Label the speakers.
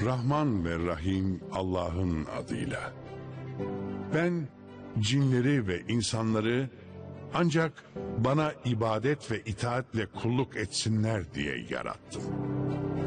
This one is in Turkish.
Speaker 1: Rahman ve Rahim Allah'ın adıyla. Ben cinleri ve insanları ancak bana ibadet ve itaatle kulluk etsinler diye yarattım.